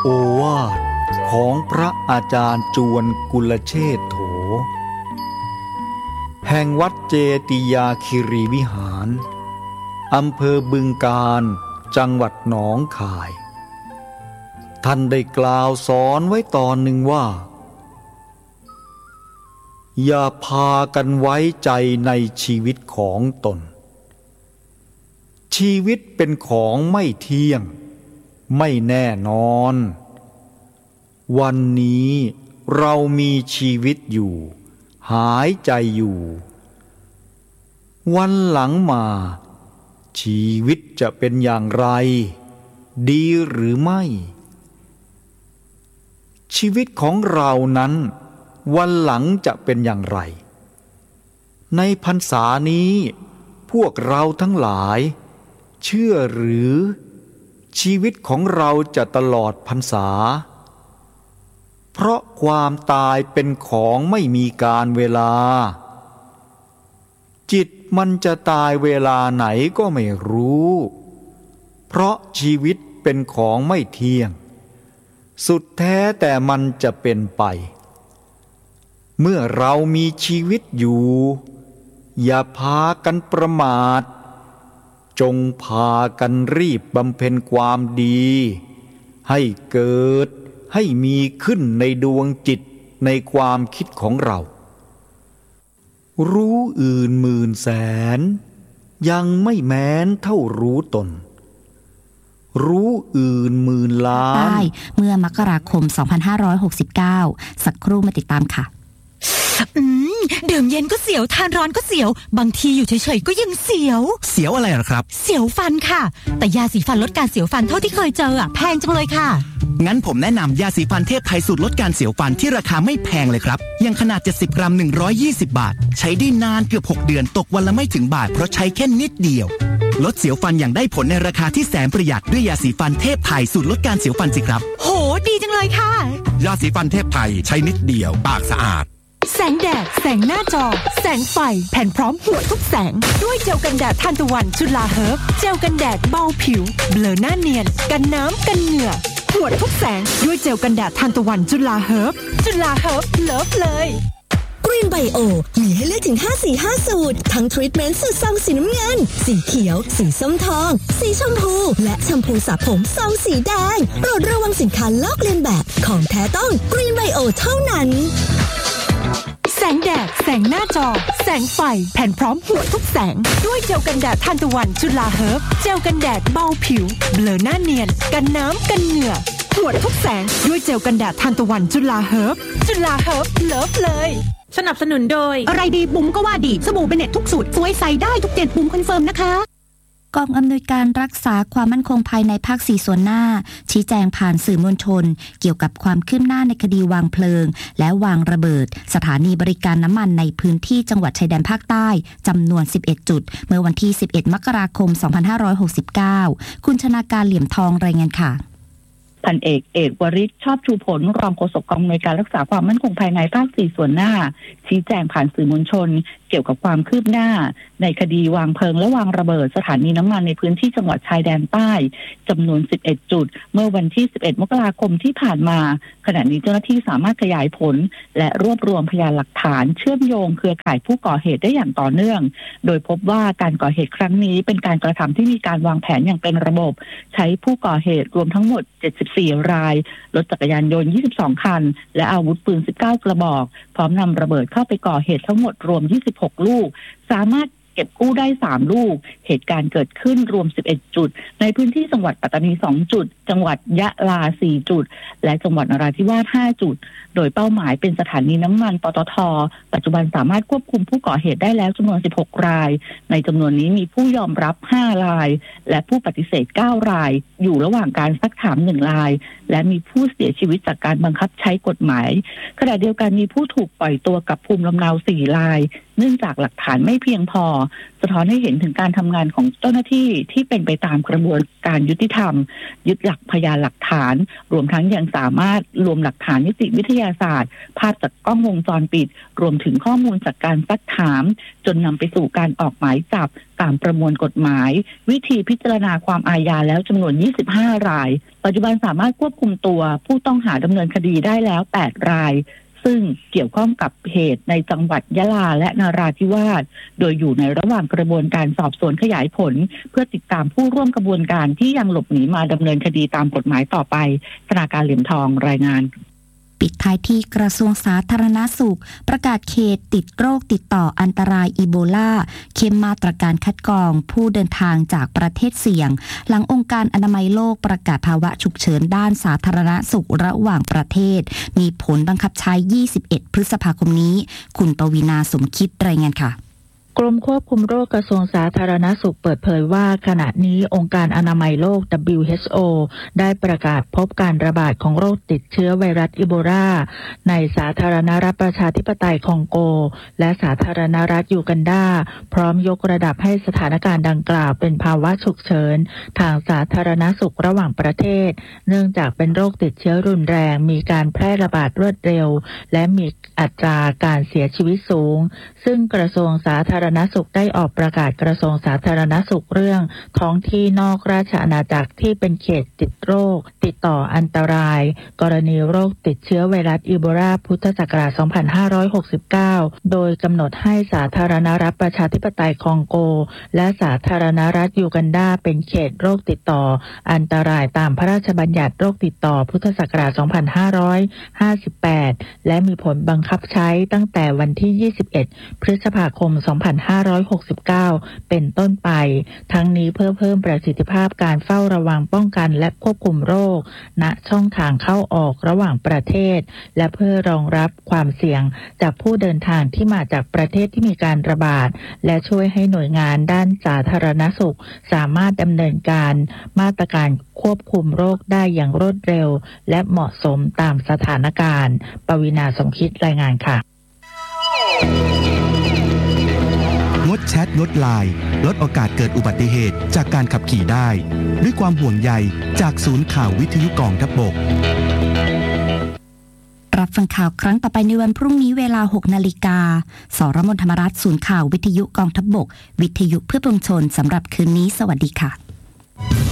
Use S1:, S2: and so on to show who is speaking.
S1: โอวาทของพระอาจารย์จวนกุลเชษโถแห่งวัดเจติยาคิรีวิหารอำเภอบึงกาฬจังหวัดหนองคายท่านได้กล่าวสอนไว้ตอนหนึ่งว่าอย่าพากันไว้ใจในชีวิตของตนชีวิตเป็นของไม่เที่ยงไม่แน่นอนวันนี้เรามีชีวิตอยู่หายใจอยู่วันหลังมาชีวิตจะเป็นอย่างไรดีหรือไม่ชีวิตของเรานั้นวันหลังจะเป็นอย่างไรในพรรษานี้พวกเราทั้งหลายเชื่อหรือชีวิตของเราจะตลอดพรรษาเพราะความตายเป็นของไม่มีกาลเวลาจิตมันจะตายเวลาไหนก็ไม่รู้เพราะชีวิตเป็นของไม่เที่ยงสุดแท้แต่มันจะเป็นไปเมื่อเรามีชีวิตอยู่อย่าพากันประมาทจงพากันรีบบำเพ็ญความดีให้เกิดให้มีขึ้นในดวงจิตในความคิดของเรารู้อื่นหมื่นแสนยังไม่แม้นเท่ารู้ตนรู้อื่นหมื่นล้าน
S2: ได้เมื่อมกราคม 2569 สักครู่มาติดตามค่ะ
S3: ดื่มเย็นก็เสียวทานร้อนก็เสียวบางทีอยู่เฉยๆก็ยังเสียว
S4: อะไรหรอครับ
S3: เสียวฟันค่ะแต่ยาสีฟันลดการเสียวฟันเท่าที่เคยเจอแพงจังเลยค่ะ
S4: งั้นผมแนะนำยาสีฟันเทพไทยสูตรลดการเสียวฟันที่ราคาไม่แพงเลยครับยังขนาด70 กรัม120 บาทใช้ได้นานเกือบ6 เดือนตกวันละไม่ถึงบาทเพราะใช้แค่นิดเดียวลดเสียวฟันอย่างได้ผลในราคาที่แสนประหยัดด้วยยาสีฟันเทพไทยสูตรลดการเสียวฟันสิครับ
S3: โหดีจังเลยค่ะ
S5: ยาสีฟันเทพไทยใช้นิดเดียวปากสะอาด
S3: แสงแดดแสงหน้าจอแสงไฟแผ่นพร้อมหัวทุกแสงด้วยเจลกันแดดทานตะวันจุฬาเฮิร์บเจลกันแดดเบาผิวเบลอหน้าเนียนกันน้ำกันเหงื่อหัวทุกแสงด้วยเจลกันแดดทานตะวันจุฬาเฮิร์บเลิฟเลย
S6: Green Bio มีให้เลือกถึง5 สี 5 สูตรทั้งทรีทเมนต์สูตรซองสีน้ำเงินสีเขียวสีส้มทองสีชมพูและแชมพูสระผมซองสีแดงโปรดระวังสินค้าลอกเลียนแบบของแท้ต้อง Green Bio เท่านั้น
S3: แสงแดดแสงหน้าจอแสงไฟแผ่นพร้อมหัวทุกแสงด้วยเจลกันแดดทานตะวันจุฬาเฮิร์บเจลกันแดดเบาผิวเบลอหน้าเนียนกันน้ำกันเหงื่อหัวทุกแสงด้วยเจลกันแดดทานตะวันจุฬาเฮิร์บเลิฟเลย
S7: สนับสนุนโดย
S2: อะไรดีบุ๋มก็ว่าดีสบู่เบเน็ตทุกสูตรสวยใสได้ทุกเจ็ดบุ๋มคอนเฟิร์มนะคะกองอำนวยการรักษาความมั่นคงภายในภาค4ส่วนหน้าชี้แจงผ่านสื่อมวลชนเกี่ยวกับความคืบหน้าในคดีวางเพลิงและวางระเบิดสถานีบริการน้ำมันในพื้นที่จังหวัดชายแดนภาคใต้จำนวน11จุดเมื่อวันที่11มกราคม2569คุณชนาการเหลี่ยมทองรายงานค่ะ
S8: พันเอกวริศชอบชูผลรองโฆษกกองอำนวยการรักษาความมั่นคงภายในภาค4ส่วนหน้าชี้แจงผ่านสื่อมวลชนเกี่ยวกับความคืบหน้าในคดีวางเพลิงและวางระเบิดสถานีน้ำมันในพื้นที่จังหวัดชายแดนใต้จำนวน11จุดเมื่อวันที่11มกราคมที่ผ่านมาขณะนี้เจ้าหน้าที่สามารถขยายผลและรวบรวมพยานหลักฐานเชื่อมโยงเครือข่ายผู้ก่อเหตุได้อย่างต่อเนื่องโดยพบว่าการก่อเหตุครั้งนี้เป็นการกระทำที่มีการวางแผนอย่างเป็นระบบใช้ผู้ก่อเหตุรวมทั้งหมด74 รายรถจักรยานยนต์22 คันและอาวุธปืน19 กระบอกพร้อมนำระเบิดเข้าไปก่อเหตุทั้งหมดรวม26 ลูกสามารถเก็บกู้ได้3ลูกเหตุการณ์เกิดขึ้นรวม11จุดในพื้นที่จังหวัดปัตตานี2จุดจังหวัดยะลา4จุดและจังหวัดนราธิวาส5จุดโดยเป้าหมายเป็นสถานีน้ำมันปตท.ปัจจุบันสามารถควบคุมผู้ก่อเหตุได้แล้วจำนวน16รายในจำนวนนี้มีผู้ยอมรับ5รายและผู้ปฏิเสธ9รายอยู่ระหว่างการซักถาม1รายและมีผู้เสียชีวิตจากการบังคับใช้กฎหมายขณะเดียวกันมีผู้ถูกปล่อยตัวกับภูมิลำเนา4รายเนื่องจากหลักฐานไม่เพียงพอสะท้อนให้เห็นถึงการทำงานของเจ้าหน้าที่ที่เป็นไปตามกระบวนการยุติธรรมยึดหลักพยานหลักฐานรวมทั้งยังสามารถรวมหลักฐานนิติวิทยาศาสตร์ภาพจากกล้องวงจรปิดรวมถึงข้อมูลจากการซักถามจนนำไปสู่การออกหมายจับตามประมวลกฎหมายวิธีพิจารณาความอาญาแล้วจำนวน25 รายปัจจุบันสามารถควบคุมตัวผู้ต้องหาดำเนินคดีได้แล้ว8 รายซึ่งเกี่ยวข้องกับเหตุในจังหวัดยะลาและนราธิวาสโดยอยู่ในระหว่างกระบวนการสอบสวนขยายผลเพื่อติดตามผู้ร่วมกระบวนการที่ยังหลบหนีมาดำเนินคดีตามกฎหมายต่อไปธนาคารเหรียญทองรายงาน
S2: ปิดท้ายที่กระทรวงสาธารณสุขประกาศเขตติดโรคติดต่ออันตรายอีโบลาเข้มมาตรการคัดกรองผู้เดินทางจากประเทศเสี่ยงหลังองค์การอนามัยโลกประกาศภาวะฉุกเฉินด้านสาธารณสุขระหว่างประเทศมีผลบังคับใช้ 21 พฤษภาคมนี้คุณปวีณาสมคิดรายงานค่ะ
S7: กรมควบคุมโรคกระทรวงสาธารณสุขเปิดเผยว่าขณะนี้องค์การอนามัยโลก WHO ได้ประกาศพบการระบาดของโรคติดเชื้อไวรัสอีโบลาในสาธารณรัฐประชาธิปไตยคองโกและสาธารณรัฐยูกันดาพร้อมยกระดับให้สถานการณ์ดังกล่าวเป็นภาวะฉุกเฉินทางสาธารณสุขระหว่างประเทศเนื่องจากเป็นโรคติดเชื้อรุนแรงมีการแพร่ระบาดรวดเร็วและมีอัตราการเสียชีวิตสูงซึ่งกระทรวงสาธารณสุขได้ออกประกาศกระทรวงสาธารณสุขเรื่องท้องที่นอกราชอาณาจักรที่เป็นเขตติดโรคติดต่ออันตรายกรณีโรคติดเชื้อไวรัสอีโบลาพุทธศักราช 2569 โดยกำหนดให้สาธารณรัฐประชาธิปไตยคองโกและสาธารณรัฐยูกันดาเป็นเขตโรคติดต่ออันตรายตามพระราชบัญญัติโรคติดต่อพุทธศักราช 2558 และมีผลบังคับใช้ตั้งแต่วันที่ 21 พฤษภาคม 2569 เป็นต้นไปทั้งนี้เพื่อเพิ่มประสิทธิภาพการเฝ้าระวังป้องกันและควบคุมโรคณช่องทางเข้าออกระหว่างประเทศและเพื่อรองรับความเสี่ยงจากผู้เดินทางที่มาจากประเทศที่มีการระบาดและช่วยให้หน่วยงานด้านสาธารณสุขสามารถดำเนินการมาตรการควบคุมโรคได้อย่างรวดเร็วและเหมาะสมตามสถานการณ์ปวีณาสมคิดรายงานค่ะ
S4: งดแชทงดไลน์ลดโอกาสเกิดอุบัติเหตุจากการขับขี่ได้ด้วยความห่วงใยจากศูนย์ข่าววิทยุกองทัพบก
S2: รับฟังข่าวครั้งต่อไปในวันพรุ่งนี้เวลา 6 นาฬิกาสรมนธรรมรัฐศูนย์ข่าววิทยุกองทัพบกวิทยุเพื่อปวงชนสำหรับคืนนี้สวัสดีค่ะ